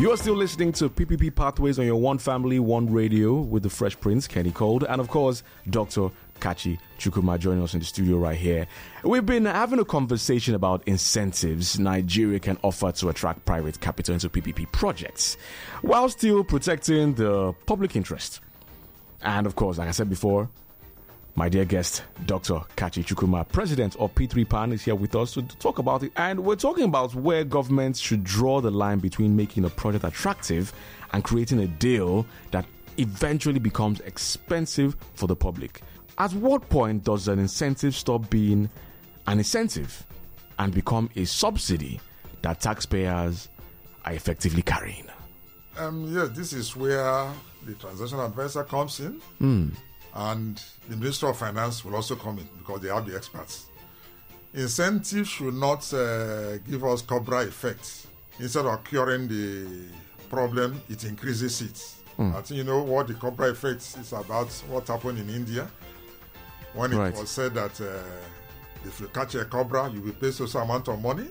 You are still listening to PPP Pathways on your One Family, One Radio with the Fresh Prince, Kenny Cold, and of course, Dr. Kachi Chukwuma joining us in the studio right here. We've been having a conversation about incentives Nigeria can offer to attract private capital into PPP projects while still protecting the public interest. And of course, like I said before, my dear guest, Dr. Kachi Chukwuma, president of P3 PAN, is here with us to talk about it. And we're talking about where governments should draw the line between making a project attractive and creating a deal that eventually becomes expensive for the public. At what point does an incentive stop being an incentive and become a subsidy that taxpayers are effectively carrying? Yes, this is where the transaction advisor comes in. And the Minister of Finance will also come in because they have the experts. Incentives should not give us Cobra effect. Instead of curing the problem, it increases it. I think you know what the Cobra effect is about, what happened in India. When it was said that if you catch a cobra, you will pay so amount of money.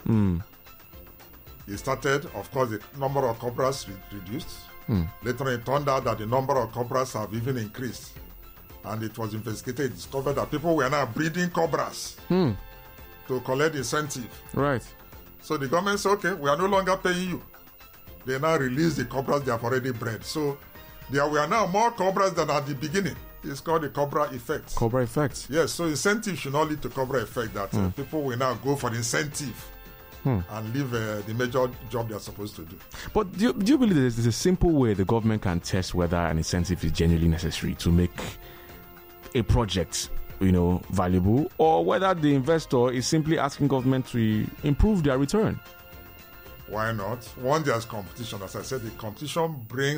It started, of course, the number of cobras reduced. Later on, it turned out that the number of cobras have even increased. And it was investigated, discovered that people were now breeding cobras to collect incentive. Right. So the government said, okay, we are no longer paying you. They now release the cobras they have already bred. So there were now more cobras than at the beginning. It's called the Cobra effect. Cobra effect. Yes, so incentive should not lead to Cobra effect, that people will now go for the incentive and leave the major job they are supposed to do. But do you believe there's a simple way the government can test whether an incentive is genuinely necessary to make a project, valuable, or whether the investor is simply asking government to improve their return? Why not? One, there's competition. As I said, the competition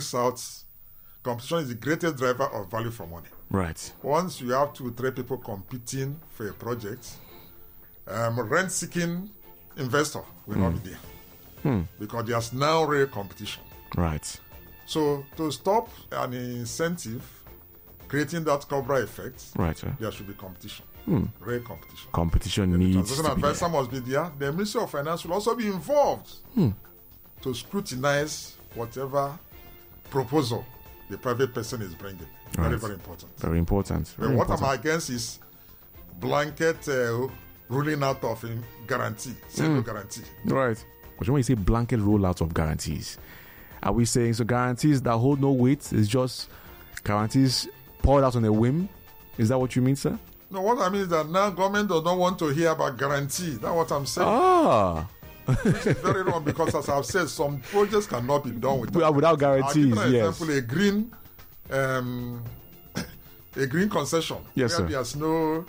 is the greatest driver of value for money. Right. Once you have 2-3 people competing for a project, rent-seeking investor will not be there because there's now real competition. Right. So to stop an incentive creating that Cobra effect, there should be competition. Real competition. Competition needs to be there. The transaction advisor must be there. The Ministry of Finance will also be involved to scrutinize whatever proposal the private person is bringing. Very, very important. Very important. But what I'm against is blanket ruling out of guarantee. Say no guarantee. Right. But when you say blanket rollout of guarantees, are we saying so guarantees that hold no weight is just guarantees poured out on a whim? Is that what you mean, sir? No, what I mean is that now government does not want to hear about guarantee. That's what I'm saying. This is very wrong because, as I've said, some projects cannot be done without guarantees. I'll give an example, a green concession. Yes, where sir. There's no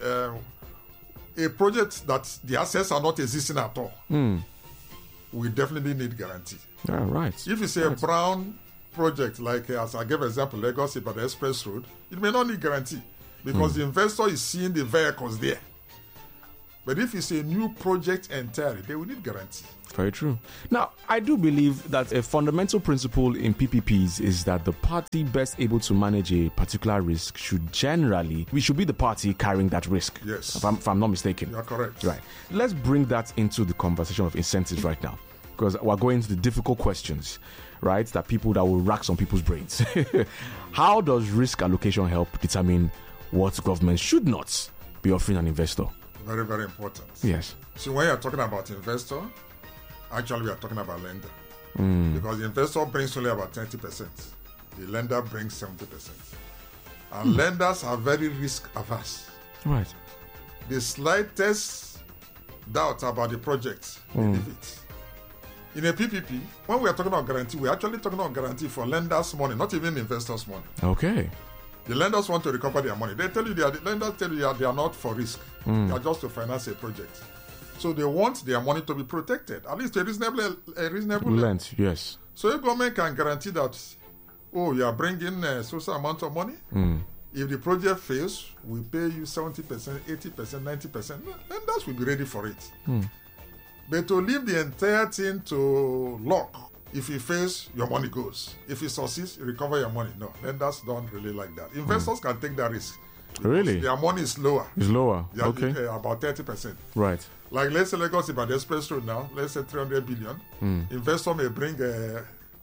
a project that the assets are not existing at all. We definitely need guarantee. Right. If it's a brown project, like as I gave example, Lagos Ibadan Express Road, it may not need guarantee because the investor is seeing the vehicles there. But if it's a new project entirely, they will need guarantee. Very true. Now, I do believe that a fundamental principle in PPPs is that the party best able to manage a particular risk should be the party carrying that risk. Yes. If I'm not mistaken. You're correct. Right. Let's bring that into the conversation of incentives right now, because we're going to the difficult questions, right, that will rack some people's brains. How does risk allocation help determine what government should not be offering an investor? Very, very important. Yes. So when you're talking about investor, actually we are talking about lender. Because the investor brings only about 30%. The lender brings 70%. And lenders are very risk averse. Right. The slightest doubt about the project, they leave it. In a PPP, when we are talking about guarantee, we're actually talking about guarantee for lenders' money, not even investors' money. Okay. The lenders want to recover their money. The lenders tell you they are not for risk. They are just to finance a project. So they want their money to be protected, at least a reasonable length. Yes. So if government can guarantee that, you are bringing a social amount of money, if the project fails, we pay you 70%, 80%, 90%, lenders will be ready for it. But to leave the entire thing to lock, if it fails, your money goes. If it succeeds, you recover your money. No, lenders don't really like that. Investors can take that risk. Really? Their money is lower. It's lower. Okay. About 30%. Right. Like let's say Lagos Ibadan Express Road now, let's say 300 billion. Investor may bring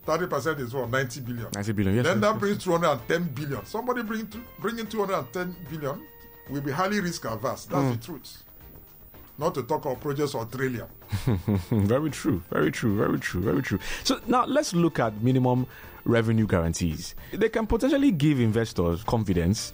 30% is what, 90 billion. 90 billion, yes. Then yes, that brings 210 billion. Somebody bringing 210 billion will be highly risk averse. That's the truth. Not to talk of projects or trillion. Very true, very true, very true, very true. So now let's look at minimum revenue guarantees. They can potentially give investors confidence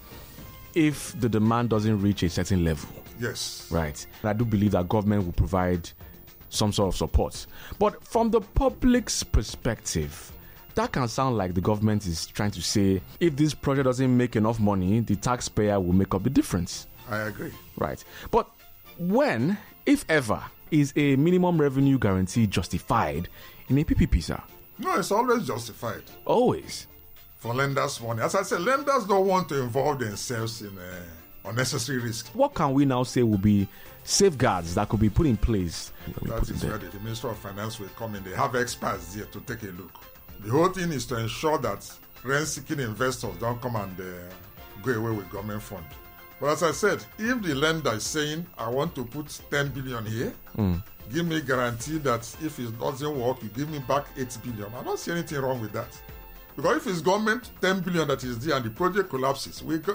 if the demand doesn't reach a certain level. Yes. Right. And I do believe that government will provide some sort of support. But from the public's perspective, that can sound like the government is trying to say, if this project doesn't make enough money, the taxpayer will make up the difference. I agree. Right. But when, if ever, is a minimum revenue guarantee justified in a PPP, sir? No, it's always justified. Always. For lenders' money. As I said, lenders don't want to involve themselves in unnecessary risk. What can we now say will be safeguards that could be put in place? That is where the Minister of Finance will come in. They have experts there to take a look. The whole thing is to ensure that rent-seeking investors don't come and go away with government fund. But as I said, if the lender is saying, I want to put 10 billion here, give me a guarantee that if it doesn't work, you give me back 8 billion. I don't see anything wrong with that. Because if it's government 10 billion that is there and the project collapses, will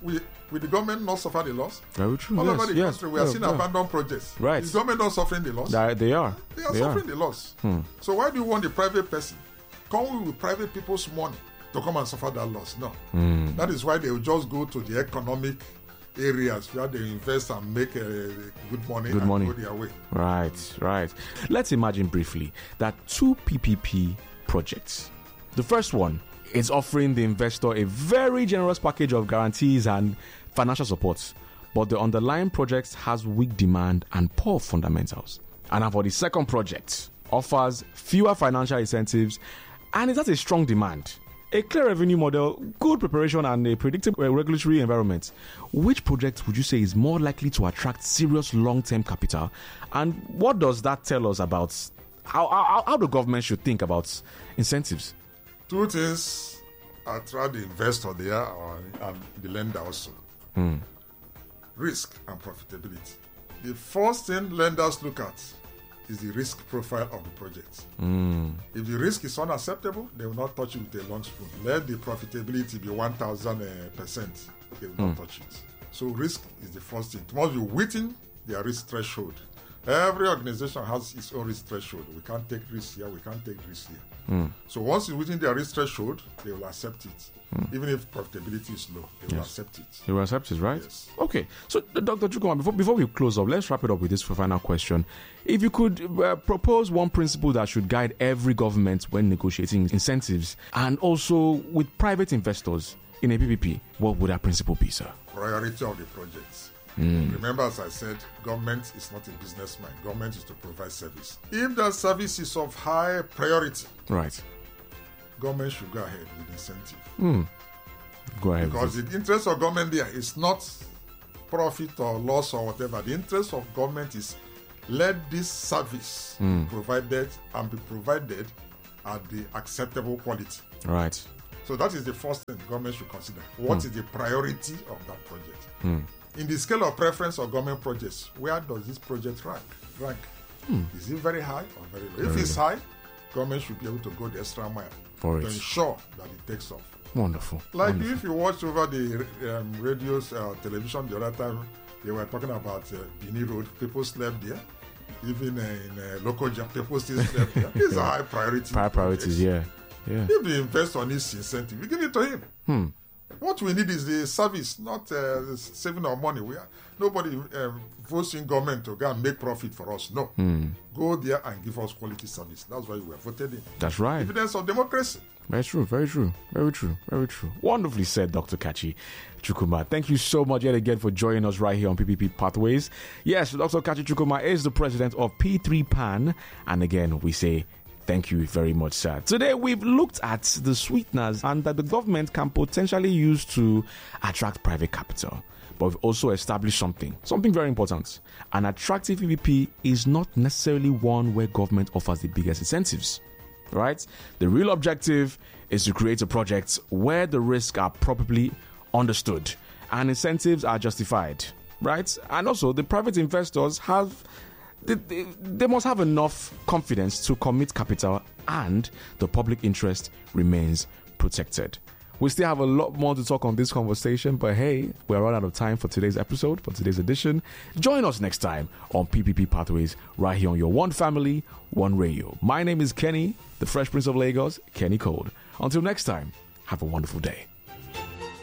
the government not suffer the loss? Very true. All over the country, we are seeing abandoned projects. Right. Is government not suffering the loss? They are. They are suffering the loss. So why do you want the private person? Come with private people's money to come and suffer that loss? No. That is why they will just go to the economic areas where they invest and make good money and go their way. Right. Let's imagine briefly that 2 PPP projects. The first one is offering the investor a very generous package of guarantees and financial support, but the underlying project has weak demand and poor fundamentals. And for the second project, offers fewer financial incentives and it has a strong demand, a clear revenue model, good preparation, and a predictable regulatory environment. Which project would you say is more likely to attract serious long-term capital? And what does that tell us about how the government should think about incentives? 2 things attract the investor there and the lender also. Risk and profitability. The first thing lenders look at is the risk profile of the project. If the risk is unacceptable, they will not touch it with a long spoon. Let the profitability be 1,000%. They will not touch it. So risk is the first thing. It must be within their risk threshold. Every organization has its own risk threshold. We can't take risk here, we can't take risk here. So once it's within their risk threshold, they will accept it. Even if profitability is low, they will accept it. They will accept it, right? Yes. Okay. So, Dr. Chukwuma, before we close up, let's wrap it up with this final question. If you could propose one principle that should guide every government when negotiating incentives and also with private investors in a PPP, what would that principle be, sir? Priority of the projects. Remember, as I said, government is not a businessman. Government is to provide service. If that service is of high priority, right, government should go ahead with incentive. Go ahead. Because the interest of government there is not profit or loss or whatever. The interest of government is let this service provided and be provided at the acceptable quality. Right. So that is the first thing government should consider. What is the priority of that project? In the scale of preference of government projects, where does this project rank? Is it very high or very low? If it's high, government should be able to go the extra mile to ensure that it takes off. Wonderful. Like if you watch over the radios, television the other time, they were talking about Bini Road. People slept there. Even in local job, people still slept there. These are high priority. High priorities, yeah. If the investor needs incentive, we give it to him. What we need is the service, not saving our money. Nobody forcing government to go and make profit for us. No. Go there and give us quality service. That's why we were voted in. That's right. Evidence of democracy. Very true, very true, very true, very true. Wonderfully said, Dr. Kachi Chukwuma. Thank you so much yet again for joining us right here on PPP Pathways. Yes, Dr. Kachi Chukwuma is the president of P3 PAN. And again, we say thank you very much, sir. Today, we've looked at the sweeteners and that the government can potentially use to attract private capital. But we've also established something very important. An attractive PPP is not necessarily one where government offers the biggest incentives, right? The real objective is to create a project where the risks are properly understood and incentives are justified, right? And also, the private investors have they must have enough confidence to commit capital and the public interest remains protected. We still have a lot more to talk on this conversation, but hey, we're running out of time for today's episode, for today's edition. Join us next time on PPP Pathways, right here on your One Family, One Radio. My name is Kenny, the Fresh Prince of Lagos, Kenny Code. Until next time, have a wonderful day.